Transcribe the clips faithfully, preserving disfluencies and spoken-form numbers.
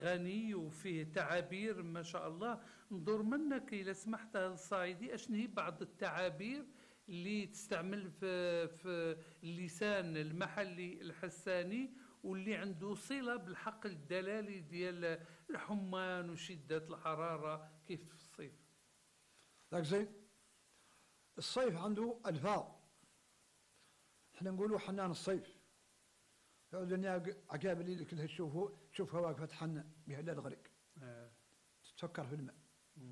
غني وفيه تعابير ما شاء الله. ندور منك إذا سمحت الصعيدي، أشن هي بعض التعابير اللي تستعمل في في اللسان المحلي الحساني واللي عنده صلة بالحقل الدلالي ديال الحمان وشدة الحرارة كيف في الصيف. ذاك زين. الصيف عنده ألفاظ، احنا نقولوا حنان الصيف. يقعد النياق عقاب الليل كلها تشوفوا تشوفها واقفة تحنن بها لا الغرق. آه. تتفكر في الماء.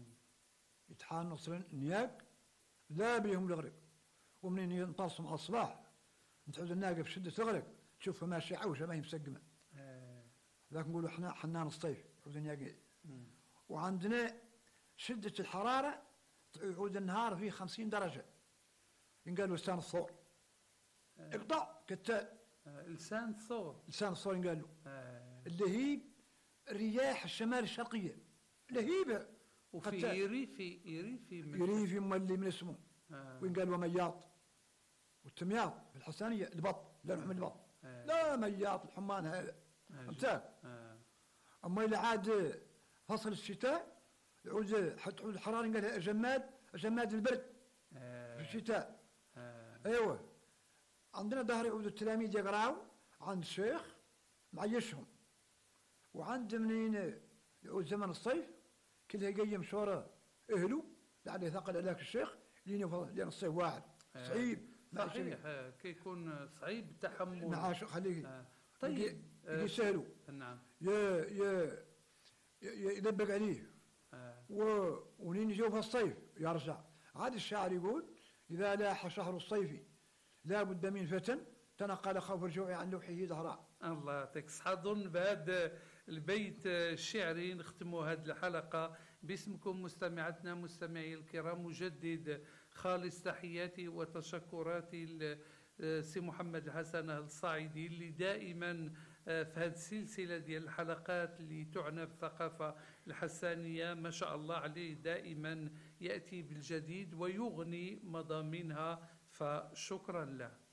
يتحان نصرين النياق لا بيهم الغرق، ومنين ينطلصوا مع الصباح تعود الناقة في شدة الغرق تشوفها ماشية عوشة ما هي مسقمة. آه. ذاك نقولوا احنا حنان الصيف يعود النياق. وعندنا شدة الحرارة يعود النهار فيه خمسين درجة، ينقالوا لسان الثور. آه. اقطع كتال. آه. لسان الثور. لسان الثور ينقالوا. آه. اللهيب الرياح الشمال الشرقية لهيبة. وفي يريفي يريفي يريفي مولي من اسمه. آه. وينقال ومياط. والتمياط في الحسانية البط، لا نحمل البط. آه. لا مياط الحمان هذا. فهمت؟ آه. أما إذا عاد فصل الشتاء يعود حتى الحرارة ينقال جماد، جماد البرد. آه. في الشتاء. آه. أيوه. عندنا ظهر يعود التلاميذ يقراوا عند الشيخ معيشهم، وعند منين يعود زمن الصيف كلها يقيم شورى اهله لعل يثقل عليك الشيخ لين لين الصيف واحد صعيب. صحيح كيكون صعيب التحمل. نعم خليه. آه. طيب يسهلوا. آه. نعم. يا يا يدبق عليه. آه. و ونين يجوا في الصيف يرجع. عاد الشاعر يقول إذا لاح شهر الصيف لا بد من فتن تنقل خوف الجوع عن لوحه ظهراء. الله يعطيك الصحة. أظن بهذا البيت الشعري نختموا هذه الحلقة باسمكم مستمعتنا مستمعي الكرام. مجدد خالص تحياتي وتشكراتي لسي محمد الحسن الصعيدي اللي دائما في هذه السلسلة ديال الحلقات اللي تعنى بالثقافة الحسانية ما شاء الله عليه دائما يأتي بالجديد ويغني مضامينها، فشكرا له.